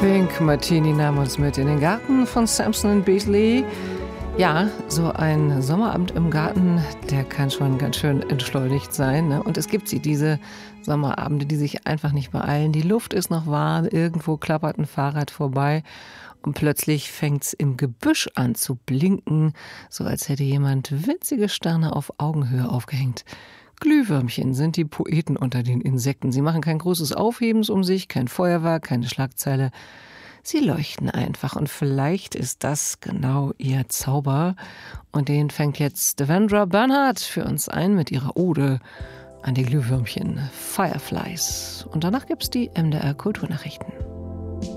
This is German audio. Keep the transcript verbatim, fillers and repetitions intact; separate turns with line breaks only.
Pink Martini nahm uns mit in den Garten von Sampson und Beasley. Ja, so ein Sommerabend im Garten, der kann schon ganz schön entschleunigt sein, ne? Und es gibt sie, diese Sommerabende, die sich einfach nicht beeilen. Die Luft ist noch warm, irgendwo klappert ein Fahrrad vorbei und plötzlich fängt's im Gebüsch an zu blinken, so als hätte jemand winzige Sterne auf Augenhöhe aufgehängt. Glühwürmchen sind die Poeten unter den Insekten. Sie machen kein großes Aufhebens um sich, kein Feuerwerk, keine Schlagzeile. Sie leuchten einfach und vielleicht ist das genau ihr Zauber. Und den fängt jetzt Devendra Bernhardt für uns ein mit ihrer Ode an die Glühwürmchen, Fireflies. Und danach gibt's die M D R Kulturnachrichten.